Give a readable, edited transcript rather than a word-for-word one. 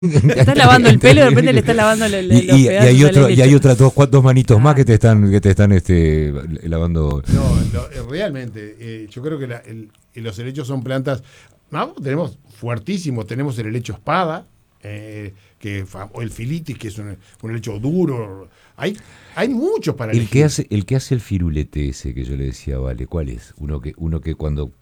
Te estás lavando el pelo y de repente le estás lavando los Y pedazos hay al otro, y hay helecho. otras dos manitos más que te están lavando. Realmente, yo creo que los helechos son plantas. No, tenemos fuertísimos, tenemos el helecho espada, o el filitis, que es un helecho duro. Hay muchos para El elegir. que hace el firulete ese que yo le decía, vale, ¿cuál es? Uno que cuando